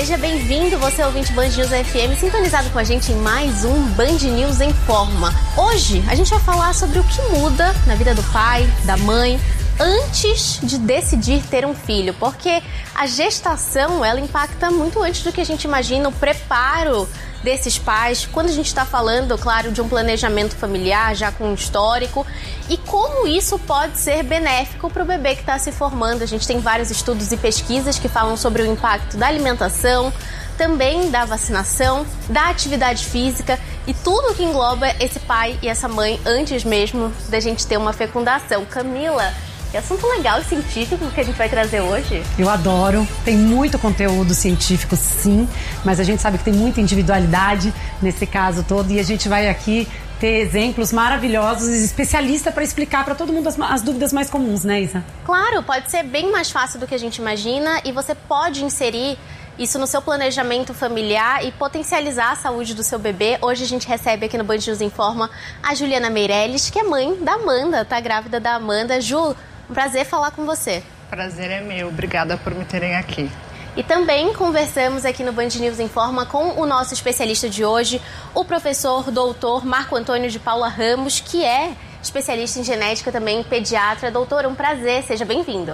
Seja bem-vindo, você ouvinte Band News FM, sintonizado com a gente em mais um Band News em Forma. Hoje a gente vai falar sobre o que muda na vida do pai, da mãe, antes de decidir ter um filho, porque a gestação, ela impacta muito antes do que a gente imagina, o preparo desses pais, quando a gente está falando, claro, de um planejamento familiar, já com um histórico, e como isso pode ser benéfico para o bebê que está se formando. A gente tem vários estudos e pesquisas que falam sobre o impacto da alimentação, também da vacinação, da atividade física e tudo que engloba esse pai e essa mãe antes mesmo da gente ter uma fecundação. Camila, que assunto legal e científico que a gente vai trazer hoje. Eu adoro, tem muito conteúdo científico sim, mas a gente sabe que tem muita individualidade nesse caso todo e a gente vai aqui ter exemplos maravilhosos e especialistas para explicar para todo mundo as dúvidas mais comuns, né, Isa? Claro, pode ser bem mais fácil do que a gente imagina e você pode inserir isso no seu planejamento familiar e potencializar a saúde do seu bebê. Hoje a gente recebe aqui no Band News Informa a Juliana Meirelles, que é mãe da Amanda, tá grávida da Amanda. Ju, um prazer falar com você. Prazer é meu, obrigada por me terem aqui. E também conversamos aqui no Band News Informa com o nosso especialista de hoje, o professor doutor Marco Antônio de Paula Ramos, que é especialista em genética, também pediatra. Doutor, um prazer, seja bem-vindo.